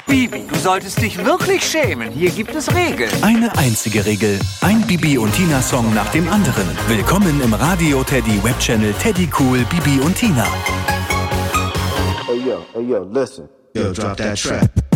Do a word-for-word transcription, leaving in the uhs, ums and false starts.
Bibi, du solltest dich wirklich schämen. Hier gibt es Regeln. Eine einzige Regel. Ein Bibi und Tina-Song nach dem anderen. Willkommen im Radio Teddy Webchannel Teddy Cool Bibi und Tina. Hey yo, hey yo, listen. Yo, drop that track.